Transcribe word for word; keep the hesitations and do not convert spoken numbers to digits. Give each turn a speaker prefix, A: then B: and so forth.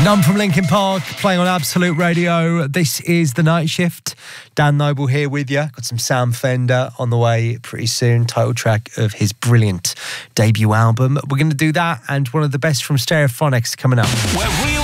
A: Numb from Linkin Park, playing on Absolute Radio. This is The Night Shift. Dan Noble here with you. Got some Sam Fender on the way pretty soon. Title track of his brilliant debut album. We're going to do that and one of the best from Stereophonics coming up.
B: Where we